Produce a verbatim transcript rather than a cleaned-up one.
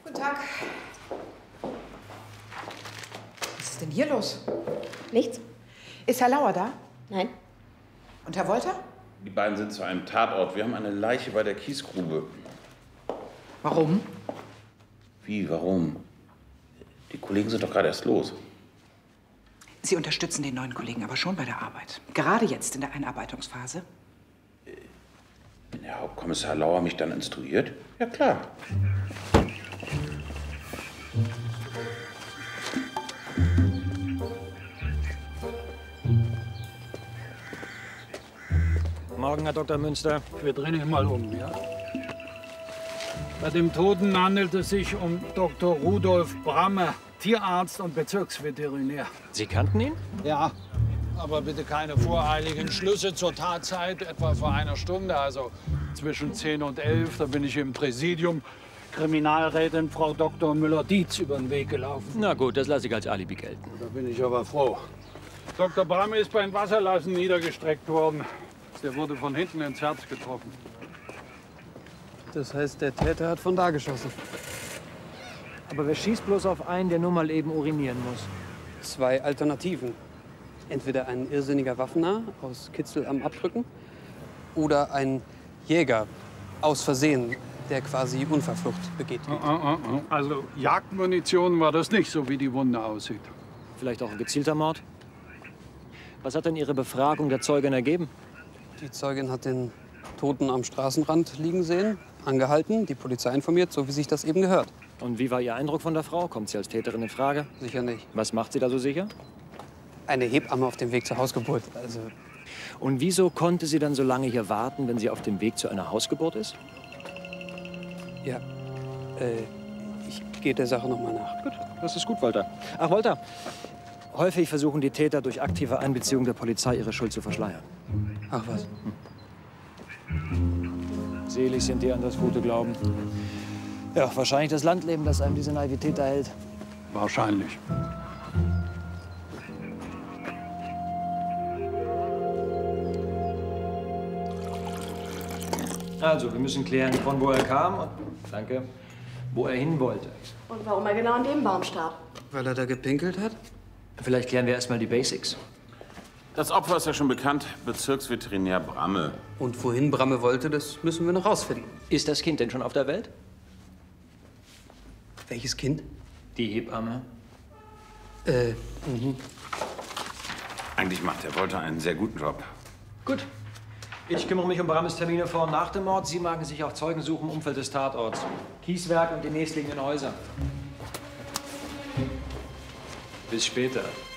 Guten Tag. Was ist denn hier los? Nichts. Ist Herr Lauer da? Nein. Und Herr Wolter? Die beiden sind zu einem Tatort. Wir haben eine Leiche bei der Kiesgrube. Warum? Wie, warum? Die Kollegen sind doch gerade erst los. Sie unterstützen den neuen Kollegen aber schon bei der Arbeit. Gerade jetzt in der Einarbeitungsphase. Wenn Herr Hauptkommissar Lauer mich dann instruiert? Ja, klar. Morgen, Herr Doktor Münster. Wir drehen ihn mal um, ja? Bei dem Toten handelt es sich um Doktor Rudolf Bramme, Tierarzt und Bezirksveterinär. Sie kannten ihn? Ja, aber bitte keine voreiligen Schlüsse zur Tatzeit, etwa vor einer Stunde, also zwischen zehn und elf. Da bin ich im Präsidium Kriminalrätin Frau Doktor Müller-Dietz über den Weg gelaufen. Na gut, das lasse ich als Alibi gelten. Da bin ich aber froh. Doktor Bramme ist beim Wasserlassen niedergestreckt worden. Der wurde von hinten ins Herz getroffen. Das heißt, der Täter hat von da geschossen. Aber wer schießt bloß auf einen, der nur mal eben urinieren muss? Zwei Alternativen. Entweder ein irrsinniger Waffennarr aus Kitzel am Abdrücken oder ein Jäger aus Versehen, der quasi Unverflucht begeht. Also Jagdmunition war das nicht, so wie die Wunde aussieht. Vielleicht auch ein gezielter Mord? Was hat denn Ihre Befragung der Zeugin ergeben? Die Zeugin hat den Toten am Straßenrand liegen sehen, angehalten, die Polizei informiert, so wie sich das eben gehört. Und wie war Ihr Eindruck von der Frau? Kommt sie als Täterin in Frage? Sicher nicht. Was macht sie da so sicher? Eine Hebamme auf dem Weg zur Hausgeburt. Also Und wieso konnte sie dann so lange hier warten, wenn sie auf dem Weg zu einer Hausgeburt ist? ja, äh, ich gehe der Sache noch mal nach. Gut, das ist gut, Wolter. Ach, Wolter, häufig versuchen die Täter durch aktive Einbeziehung der Polizei ihre Schuld zu verschleiern. Ach was. Selig sind die an das gute Glauben. Ja, wahrscheinlich das Landleben, das einem diese Naivität erhält. Wahrscheinlich. Also, wir müssen klären, von wo er kam und, danke, wo er hin wollte. Und warum er genau an dem Baum starb? Weil er da gepinkelt hat? Vielleicht klären wir erst mal die Basics. Das Opfer ist ja schon bekannt. Bezirksveterinär Bramme. Und wohin Bramme wollte, das müssen wir noch rausfinden. Ist das Kind denn schon auf der Welt? Welches Kind? Die Hebamme. Äh, mhm. Eigentlich macht Herr Wolter einen sehr guten Job. Gut. Ich kümmere mich um Brammes Termine vor und nach dem Mord. Sie machen sich auch Zeugen suchen im Umfeld des Tatorts. Kieswerk und die nächstliegenden Häuser. Bis später.